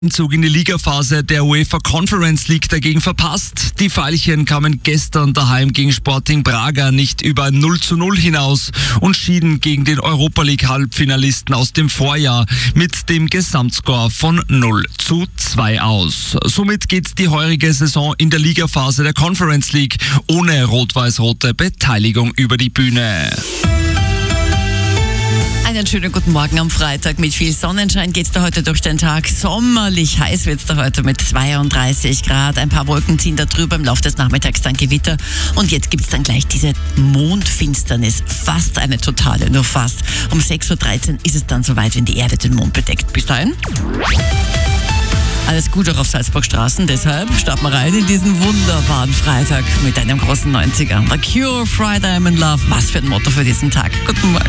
Zug in die Ligaphase der UEFA Conference League dagegen verpasst. Die Veilchen kamen gestern daheim gegen Sporting Braga nicht über 0:0 hinaus und schieden gegen den Europa League Halbfinalisten aus dem Vorjahr mit dem Gesamtscore von 0:2 aus. Somit geht die heurige Saison in der Ligaphase der Conference League ohne rot-weiß-rote Beteiligung über die Bühne. Einen schönen guten Morgen am Freitag. Mit viel Sonnenschein geht's da heute durch den Tag. Sommerlich heiß wird's da heute mit 32 Grad. Ein paar Wolken ziehen da drüber, im Laufe des Nachmittags dann Gewitter. Und jetzt gibt's dann gleich diese Mondfinsternis. Fast eine totale, nur fast. Um 6:13 Uhr ist es dann soweit, wenn die Erde den Mond bedeckt. Bis dahin. Alles gut auch auf Salzburgstraßen, deshalb starten wir rein in diesen wunderbaren Freitag mit einem großen 90er. The Cure, Friday I'm in Love. Was für ein Motto für diesen Tag. Guten Morgen.